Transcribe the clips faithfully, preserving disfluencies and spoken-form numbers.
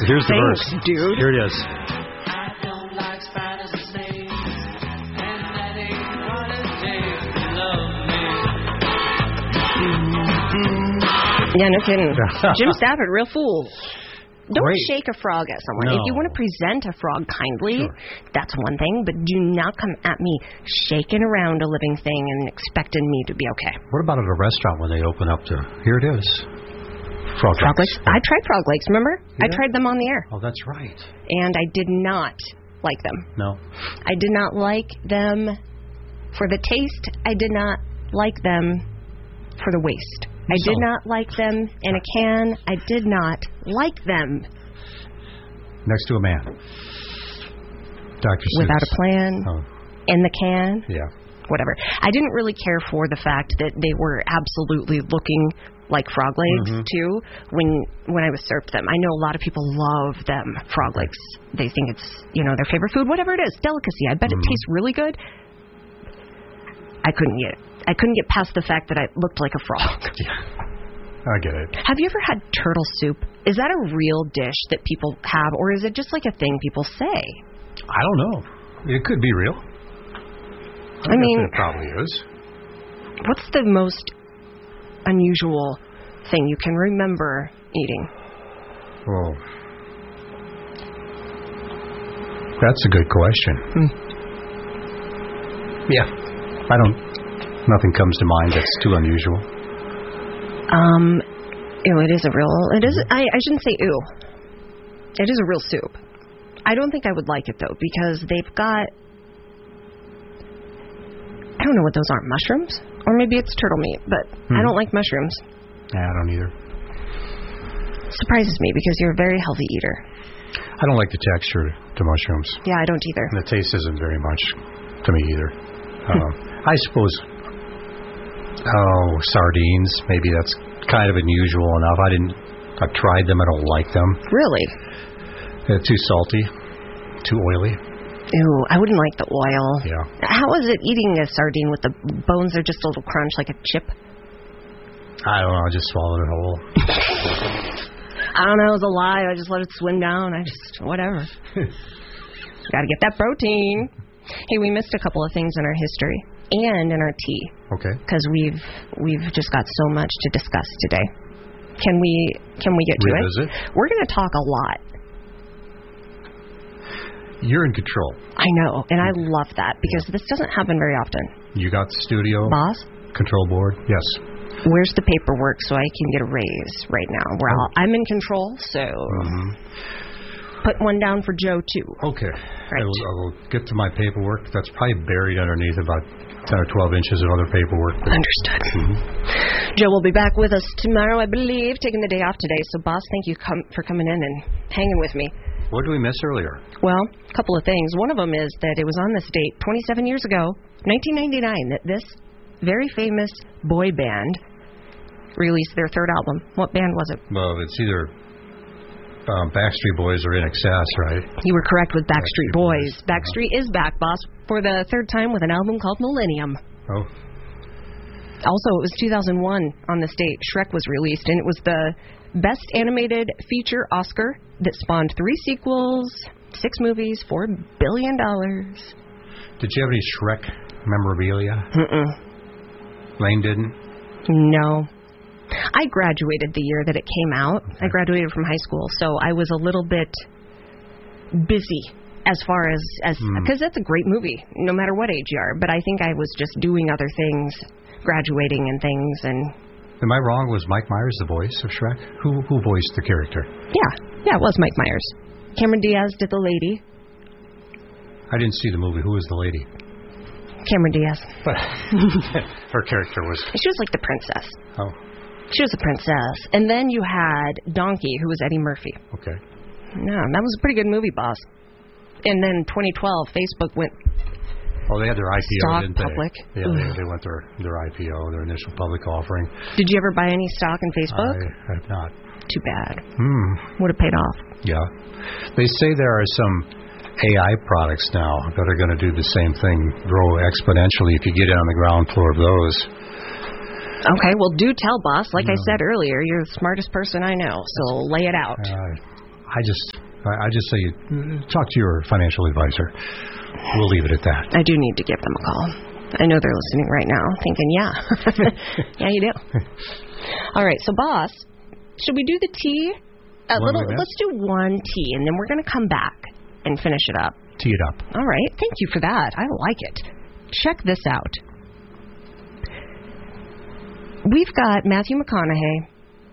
here's the Thanks, verse. dude. Here it is. Yeah, no kidding. Jim Stafford, real fool. Don't Great. shake a frog at someone. No. If you want to present a frog kindly, Sure. that's one thing, but do not come at me shaking around a living thing and expecting me to be okay. What about at a restaurant when they open up to, here it is, frog, Frog legs? legs? I tried frog legs, remember? I Yeah. tried them on the air, Oh, that's right. and I did not like them. No. I did not like them for the taste. I did not like them for the waste. I did So- not like them in a can. I did not like them Next to a man. Doctor Seuss. without a plan, Oh, in the can, yeah. whatever. I didn't really care for the fact that they were absolutely looking like frog legs, Mm-hmm. too, when when I was served them. I know a lot of people love them, frog legs. They think it's, you know, their favorite food, whatever it is, delicacy. I bet Mm-hmm. it tastes really good. I couldn't get it. I couldn't get past the fact that I looked like a frog. I get it. Have you ever had turtle soup? Is that a real dish that people have, or is it just like a thing people say? I don't know. It could be real. I, I guess mean- it probably is. What's the most unusual thing you can remember eating? Well, that's a good question. Hmm. Yeah. I don't, nothing comes to mind that's too unusual. Um, ew, it is a real, it is, I, I shouldn't say ew. It is a real soup. I don't think I would like it, though, because they've got, I don't know what those are, mushrooms? Or maybe it's turtle meat, but Hmm. I don't like mushrooms. Yeah, I don't either. Surprises me, because you're a very healthy eater. I don't like the texture to mushrooms. Yeah, I don't either. And the taste isn't very much to me either. Uh, I suppose, oh, sardines, maybe that's kind of unusual enough. I didn't, I've tried them, I don't like them. Really? They're too salty, too oily. Ew, I wouldn't like the oil. Yeah. How is it eating a sardine with the bones are just a little crunch like a chip? I don't know, I just swallowed it whole. I don't know, it was a lie. I just let it swim down. I just, whatever. Gotta get that protein. Hey, we missed a couple of things in our history and in our tea Okay. because we've we've just got so much to discuss today. Can we can we get to Revisit? it? We're going to talk a lot. You're in control. I know, and I love that because this doesn't happen very often. You got the studio. Boss, Control board. Yes. where's the paperwork so I can get a raise right now? Well, I'm in control, so Mm-hmm. put one down for Joe, too. Okay. Right. I, will, I will get to my paperwork. That's probably buried underneath about ten or twelve inches of other paperwork. Understood. Mm-hmm. Joe will be back with us tomorrow, I believe, taking the day off today. So, boss, thank you com- for coming in and hanging with me. What did we miss earlier? Well, a couple of things. One of them is that it was on this date, twenty-seven years ago, nineteen ninety-nine, that this very famous boy band released their third album. What band was it? Well, it's either um, Backstreet Boys or In Excess, right? You were correct with Backstreet, Backstreet Boys. Boys. Backstreet is back, boss, for the third time with an album called Millennium. Oh. Also, it was two thousand one on this date. Shrek was released, and it was the Best Animated Feature Oscar that spawned three sequels, six movies, four billion dollars. Did you have any Shrek memorabilia? Mm-mm. Lane didn't? No. I graduated the year that it came out. I graduated from high school, so I was a little bit busy as far as, as because that's a great movie, no matter what age you are. But I think I was just doing other things, graduating and things, and Am I wrong? Was Mike Myers the voice of Shrek? Who who voiced the character? yeah, yeah, it was Mike Myers. Cameron Diaz did the lady. I didn't see the movie. Who was the lady? Cameron Diaz. But her character was. She was like the princess. Oh, She was a princess. And then you had Donkey, who was Eddie Murphy. okay. No, that was a pretty good movie, boss. And then twenty twelve, Facebook went Oh, they had their I P O, stock didn't they? public. Yeah, they, they went their their I P O, their initial public offering. Did you ever buy any stock in Facebook? I have not. Too bad. Hmm. Would have paid off. Yeah. They say there are some A I products now that are going to do the same thing, grow exponentially if you get in on the ground floor of those. Okay, well, do tell, boss. Like I No. said earlier, you're the smartest person I know, so lay it out. Uh, I just, I just say, talk to your financial advisor. We'll leave it at that. I do need to give them a call. I know they're listening right now, thinking, yeah, yeah, you do. All right, so boss, should we do the tea? A One little. minute? Let's do one tea, and then we're going to come back and finish it up. Tee it up. All right, thank you for that. I like it. Check this out. We've got Matthew McConaughey.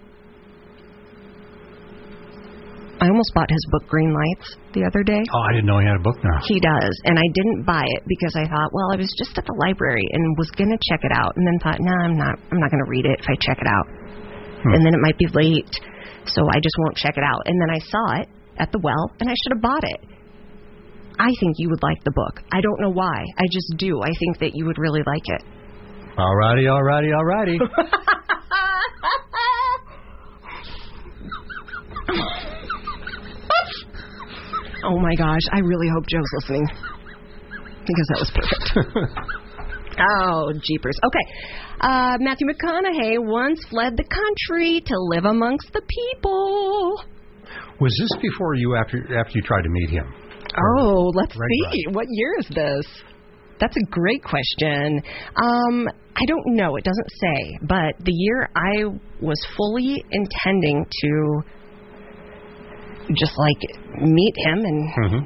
I almost bought his book, Green Lights, the other day. Oh, I didn't know he had a book now. He does, and I didn't buy it because I thought, well, I was just at the library and was going to check it out, and then thought, no, I'm not I'm not going to read it if I check it out. Hmm. And then it might be late, so I just won't check it out. And then I saw it at the well, and I should have bought it. I think you would like the book. I don't know why. I just do. I think that you would really like it. All righty, all righty, all righty. Oh, my gosh. I really hope Joe's listening. Because that was perfect. Oh, jeepers. Okay. Uh, Matthew McConaughey once fled the country to live amongst the people. Was this before you after after you tried to meet him? Oh, let's right, see. right. What year is this? That's a great question. Um, I don't know. It doesn't say. But the year I was fully intending to just, like, meet him and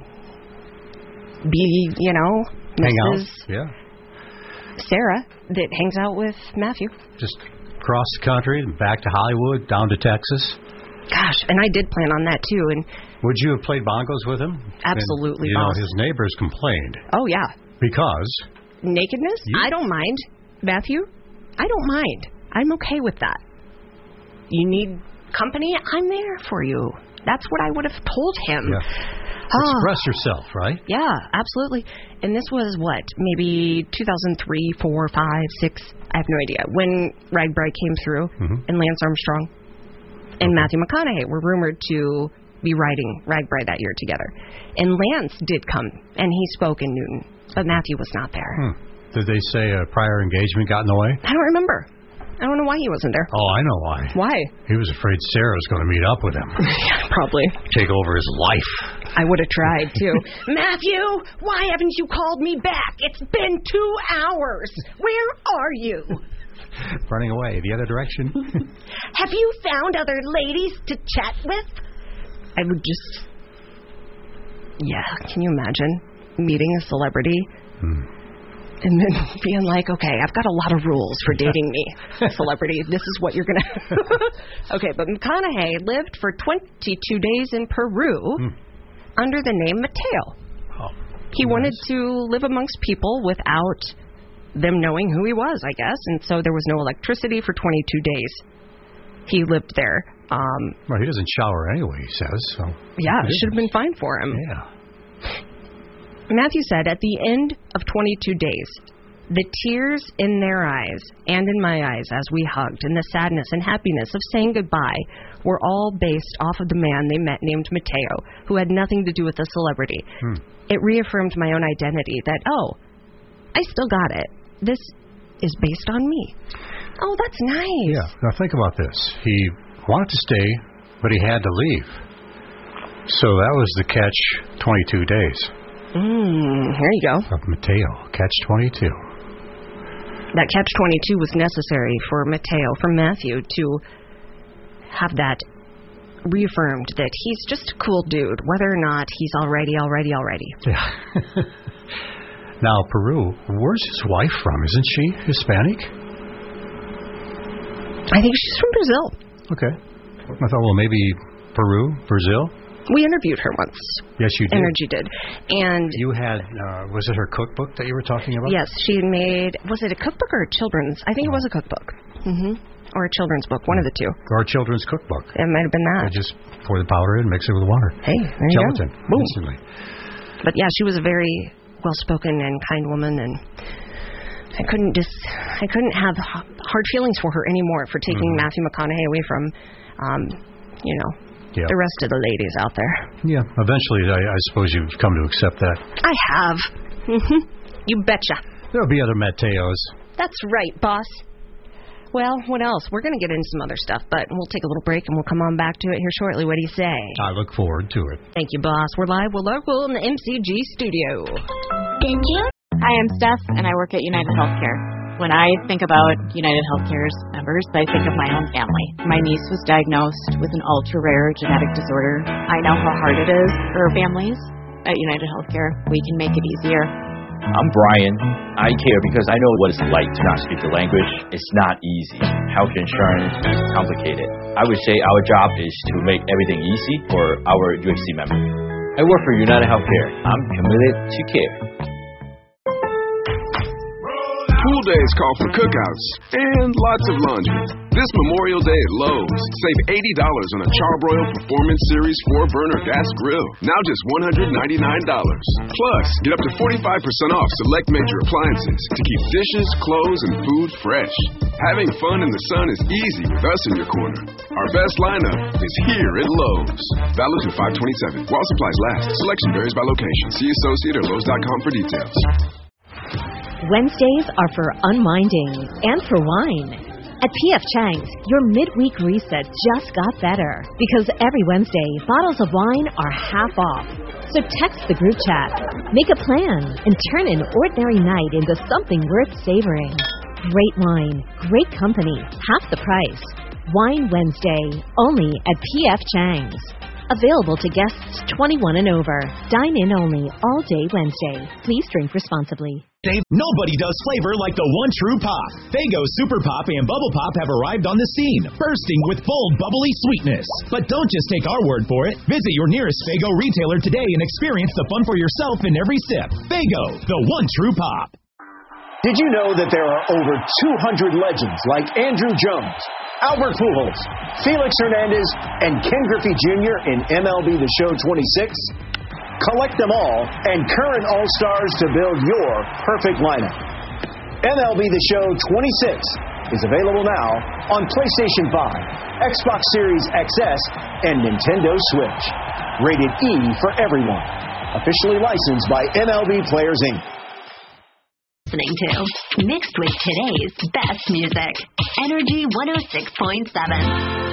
mm-hmm. be, you know, Hang Missus out. Yeah. Sarah that hangs out with Matthew. Just across the country, back to Hollywood, down to Texas. Gosh, and I did plan on that, too. And would you have played bongos with him? Absolutely, and, you boss. know, his neighbors complained. Oh, yeah. Because? Nakedness? You, I don't mind. Matthew? I don't mind. I'm okay with that. You need company? I'm there for you. That's what I would have told him. Yeah. Oh. Express yourself, right? Yeah, absolutely. And this was, what, maybe two thousand three, four, five, six? I have no idea. When RAGBRAI came through, mm-hmm. and Lance Armstrong and okay. Matthew McConaughey were rumored to be writing RAGBRAI that year together. And Lance did come, and he spoke in Newton, but Matthew was not there. Hmm. Did they say a prior engagement got in the way? I don't remember. I don't know why he wasn't there. Oh, I know why. Why? He was afraid Sarah was going to meet up with him. Yeah, probably. Take over his life. I would have tried, too. Matthew, why haven't you called me back? It's been two hours. Where are you? Running away the other direction. Have you found other ladies to chat with? I would just... Yeah, can you imagine meeting a celebrity? Hmm. And then being like, okay, I've got a lot of rules for dating me, celebrity. This is what you're going to... Okay, but McConaughey lived for twenty-two days in Peru mm. under the name Mateo. Oh, he nice. wanted to live amongst people without them knowing who he was, I guess. And so there was no electricity for twenty-two days. He lived there. Um, well, he doesn't shower anyway, he says. So yeah, it should have been fine for him. Yeah. Matthew said, at the end of twenty-two days, the tears in their eyes and in my eyes as we hugged, and the sadness and happiness of saying goodbye were all based off of the man they met named Mateo, who had nothing to do with the celebrity. Hmm. It reaffirmed my own identity that, oh, I still got it. This is based on me. Oh, that's nice. Yeah. Now think about this. He wanted to stay, but he had to leave. So that was the catch twenty-two days. Mm, here you go. Of Mateo, catch twenty-two. That catch twenty-two was necessary for Mateo, for Matthew, to have that reaffirmed that he's just a cool dude, whether or not he's already, already, already. Yeah. Now, Peru, where's his wife from? Isn't she Hispanic? I think she's from Brazil. Okay. I thought, well, maybe Peru, Brazil? We interviewed her once. Yes, you did. Energy did. And you had, uh, was it her cookbook that you were talking about? Yes, she had made, was it a cookbook or a children's? I think it was a cookbook. Mm-hmm. Or a children's book, one of the two. Or a children's cookbook. It might have been that. I just pour the powder in, mix it with water. Hey, there you Gelatin, go. Boom. Instantly. But yeah, she was a very well-spoken and kind woman, and I couldn't just, I couldn't have hard feelings for her anymore for taking mm-hmm. Matthew McConaughey away from, um, you know, Yep. the rest of the ladies out there. Yeah, eventually, I, I suppose you've come to accept that. I have. Mm-hmm. You betcha. There'll be other Mateos. That's right, boss. well, what else? We're going to get into some other stuff, but we'll take a little break and we'll come on back to it here shortly. What do you say? I look forward to it. Thank you, boss. We're live. We're local in the M C G studio. Did you? Hi, I'm Steph, and I work at United Healthcare. When I think about United Healthcare's members, I think of my own family. My niece was diagnosed with an ultra-rare genetic disorder. I know how hard it is for families. At United Healthcare, we can make it easier. I'm Brian. I care because I know what it's like to not speak the language. It's not easy. Health insurance is complicated. I would say our job is to make everything easy for our U H C members. I work for United Healthcare. I'm committed to care. Pool days call for cookouts and lots of laundry. This Memorial Day at Lowe's, save eighty dollars on a Charbroil Performance Series four burner gas grill, now just one hundred ninety-nine dollars. Plus, get up to forty-five percent off select major appliances to keep dishes, clothes, and food fresh. Having fun in the sun is easy with us in your corner. Our best lineup is here at Lowe's. Valid through five twenty-seven. While supplies last. Selection varies by location. See associate or Lowe's dot com for details. Wednesdays are for unwinding and for wine. At P F Chang's, your midweek reset just got better because every Wednesday, bottles of wine are half off. So text the group chat, make a plan, and turn an ordinary night into something worth savoring. Great wine, great company, half the price. Wine Wednesday, only at P F Chang's. Available to guests twenty-one and over. Dine in only all day Wednesday. Please drink responsibly. Nobody does flavor like the one true pop. Faygo Super Pop and Bubble Pop have arrived on the scene, bursting with bold, bubbly sweetness. But don't just take our word for it. Visit your nearest Faygo retailer today and experience the fun for yourself in every sip. Faygo, the one true pop. Did you know that there are over two hundred legends like Andrew Jones, Albert Pujols, Felix Hernandez, and Ken Griffey Junior in M L B The Show twenty-six? Collect them all and current All-Stars to build your perfect lineup. M L B The Show twenty-six is available now on PlayStation five, Xbox Series X S, and Nintendo Switch. Rated E for everyone. Officially licensed by M L B Players, Incorporated. Listening to, mixed with today's best music. Energy one oh six point seven.